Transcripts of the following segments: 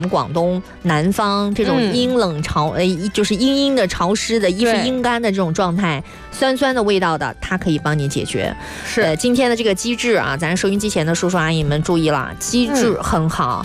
我们广东南方这种阴冷潮，就是阴阴的潮湿的衣服阴干的这种状态，酸酸的味道的，它可以帮你解决。 是， 今天的这个机智啊，咱收音机前的叔叔阿姨们注意了，机智很好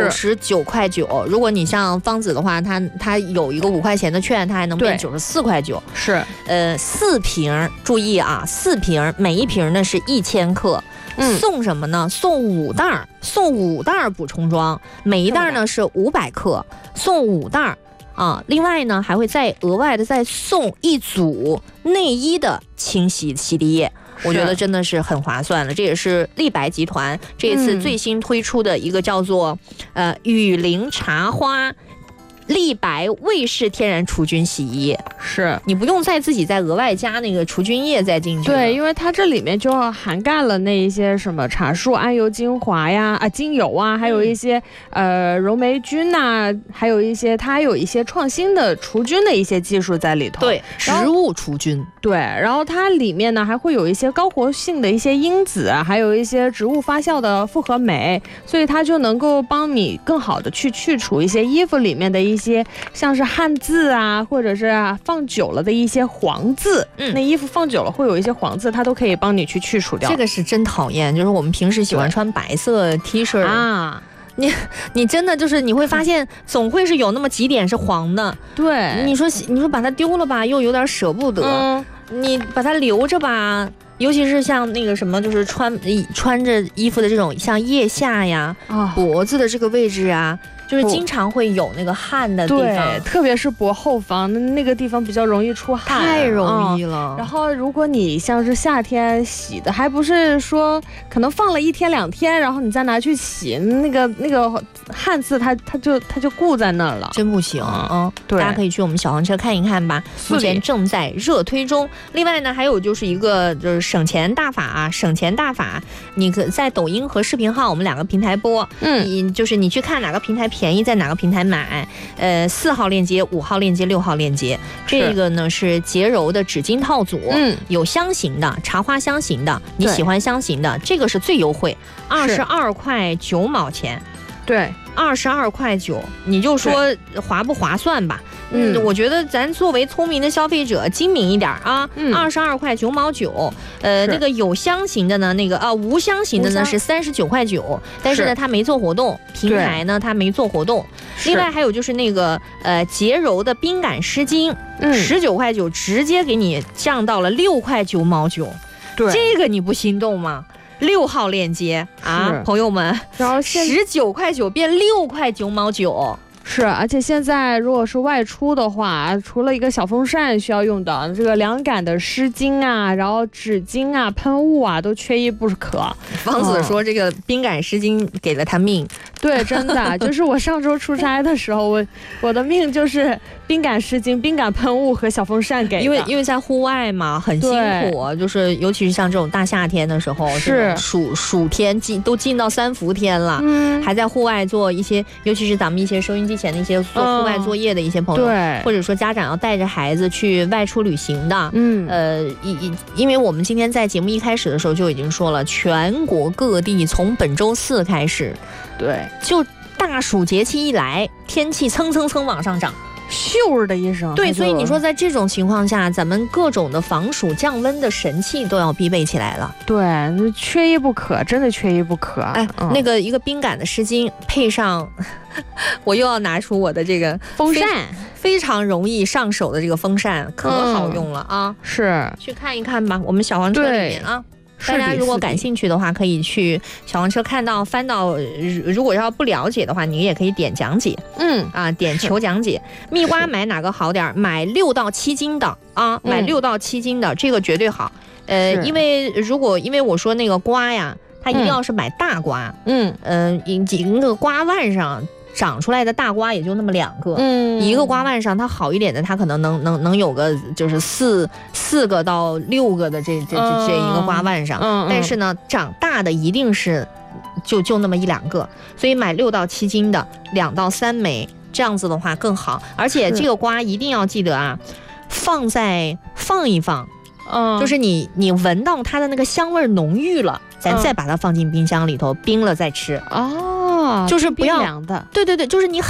，99块9。如果你像方子的话，它有一个5块钱的券，它还能变94块9。 是 ，4瓶，注意啊，4瓶，每一瓶呢是1000克。送什么呢？送5袋，送5袋补充装，每一袋呢是500克，送5袋啊。另外呢，还会额外的再送1组内衣的清洗洗涤液。我觉得真的是很划算了，这也是立白集团这一次最新推出的一个叫做雨林茶花立白卫士天然除菌洗衣液， 是你不用自己再额外加那个除菌液再进去。 对，因为它这里面就涵盖了那一些什么茶树桉油精华呀、精油啊，还有一些柔霉菌呐，还有一些它还有一些创新的除菌的一些技术在里头。 对，植物除菌。 对，然后它里面呢还会有一些高活性的一些因子，还有一些植物发酵的复合酶，所以它就能够帮你更好的去除一些衣服里面的一些像是汗渍啊，或者是放久了的一些黄渍。那衣服放久了会有一些黄渍，它都可以帮你去除掉。 这个是真讨厌，就是我们平时喜欢穿白色 T 恤啊。你真的就是你会发现总会是有那么几点是黄的。 对， 你说把它丢了吧，又有点舍不得。你把它留着吧，尤其是像那个什么，就是穿着衣服的这种，像腋下呀、脖子的这个位置啊，就是经常会有那个汗的地方， 对，特别是脖后方那个地方比较容易出汗， 太容易了。 然后如果你像是夏天洗的，还不是说可能放了1天2天，然后你再拿去洗，那个汗渍它就固在那儿了， 真不行啊！对，大家可以去我们小黄车看一看吧，目前正在热推中。另外呢，还有就是一个就是省钱大法，你可在抖音和视频号我们2个平台播，就是你去看哪个平台便宜，在哪个平台买。4号链接、5号链接、6号链接，这个呢是洁柔的纸巾套组，有香型的、茶花香型的，你喜欢香型的，这个是最优惠，22块9毛钱。 对 ，22块9，你就说划不划算吧？我觉得咱作为聪明的消费者，精明一点啊，22块9毛9。那个有香型的呢，无香型的呢是39块9，但是呢它没做活动，平台呢它没做活动。另外还有就是那个洁柔的冰感湿巾，19块9直接给你降到了6块9毛9。对，这个你不心动吗？6号链接啊，朋友们，然后19块9变6块9毛9。 是，而且现在如果是外出的话，除了一个小风扇需要用的，这个凉感的湿巾啊，然后纸巾啊、喷雾啊，都缺一不可。 方子说这个冰感湿巾给了他命。 对，真的，就是我上周出差的时候，我的命就是冰感湿巾、冰感喷雾和小风扇给的。 因为在户外嘛，很辛苦，就是尤其是像这种大夏天的时候，是暑天都进到3伏天了，还在户外做一些，尤其是咱们一些收音机前的一些做户外作业的一些朋友，或者说家长要带着孩子去外出旅行的，因为我们今天在节目一开始的时候就已经说了，全国各地从本周4开始。对，就大暑节气一来，天气蹭往上涨， 咻的一声。 对，所以你说在这种情况下，咱们各种的防暑降温的神器都要必备起来了。 对，缺一不可，真的缺一不可。 那个一个冰感的湿巾配上，我又要拿出我的这个风扇， 非常容易上手的这个风扇，可好用了啊！ 是， 去看一看吧，我们小黄车里面啊。大家如果感兴趣的话，可以去小黄车翻到，如果要不了解的话，你也可以点讲解，点求讲解。蜜瓜买哪个好点？买6到7斤的啊，买6到7斤的，这个绝对好。因为我说那个瓜呀，它一定要是买大瓜，那个瓜腕上长出来的大瓜也就那么2个，一个瓜腕上它好一点的，它可能能有个就是4个到6个的这一个瓜腕上，但是呢，长大的一定是就那么1、2个，所以买6到7斤的2到3枚，这样子的话更好。而且这个瓜一定要记得啊，放一放，就是你闻到它的那个香味浓郁了，咱再把它放进冰箱里头冰了再吃。 就是不要凉的， 对对对，就是你